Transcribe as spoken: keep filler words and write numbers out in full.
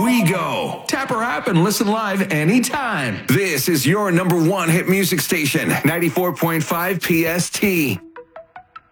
we go. Tap our app and listen live anytime. This is your number one hit music station, ninety-four point five P S T.